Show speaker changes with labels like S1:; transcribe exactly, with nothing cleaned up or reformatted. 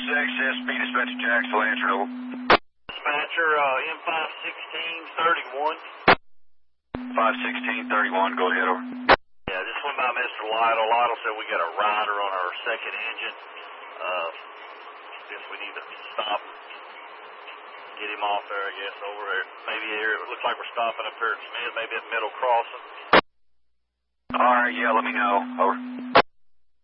S1: access, B dispatcher Jacksonville, answer over.
S2: Dispatcher, uh, M five sixteen thirty-one.
S1: five sixteen thirty-one, go ahead, over.
S2: Yeah, this one by Mister Lytle. Lytle said we got a rider on our second engine. Uh, guess we need to stop, get him off there, I guess, over there. Maybe here, it looks like we're stopping up here at Smith, maybe at Middle Crossing.
S1: All right, yeah, let me know, over.